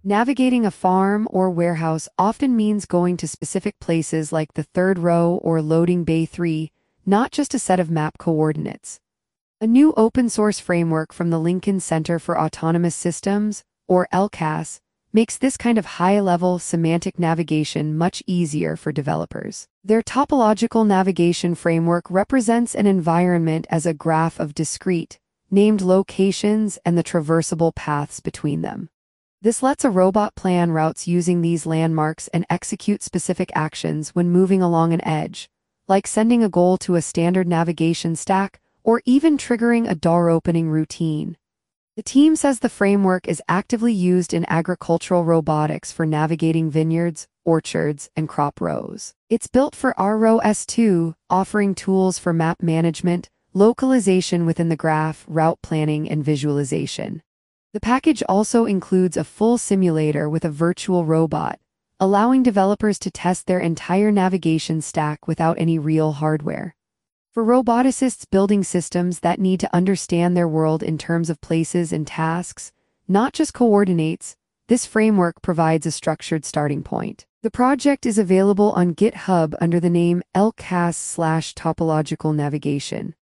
Navigating a farm or warehouse often means going to specific places like the third row or loading bay 3, not just a set of map coordinates. A new open-source framework from the Lincoln Center for Autonomous Systems, or LCAS, makes this kind of high-level semantic navigation much easier for developers. Their topological navigation framework represents an environment as a graph of discrete, named locations and the traversable paths between them. This lets a robot plan routes using these landmarks and execute specific actions when moving along an edge, like sending a goal to a standard navigation stack or even triggering a door opening routine. The team says the framework is actively used in agricultural robotics for navigating vineyards, orchards, and crop rows. It's built for ROS2, offering tools for map management, localization within the graph, route planning, and visualization. The package also includes a full simulator with a virtual robot, allowing developers to test their entire navigation stack without any real hardware. For roboticists building systems that need to understand their world in terms of places and tasks, not just coordinates, this framework provides a structured starting point. The project is available on GitHub under the name LCAS/topological navigation.